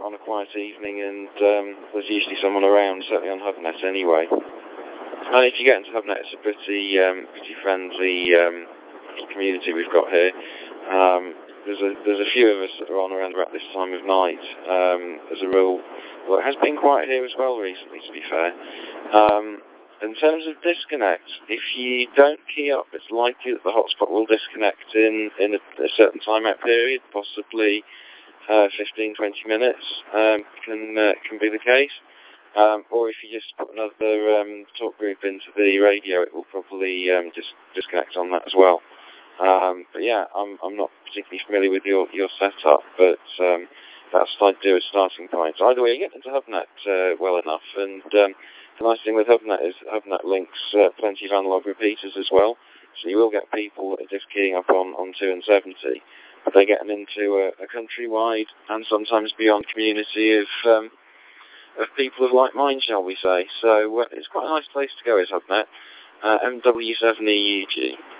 on a quiet evening, and there's usually someone around, certainly on HubNet anyway. And if you get into HubNet, it's a pretty friendly community we've got here. There's a few of us that are on around about this time of night. There's a real... Well, it has been quiet here as well recently, to be fair. In terms of disconnect, if you don't key up, it's likely that the hotspot will disconnect in a certain timeout period, possibly 15-20 minutes can be the case. Or if you just put another talk group into the radio, it will probably just disconnect on that as well. But yeah, I'm not particularly familiar with your setup, but that's what I'd do as starting points. Either way, you get into HubNet well enough, and the nice thing with HubNet is HubNet links plenty of analog repeaters as well, so you will get people that are just keying up on 270, but they're getting into a countrywide and sometimes beyond community of people of like mind, shall we say. So it's quite a nice place to go, is HubNet. MW7EUG.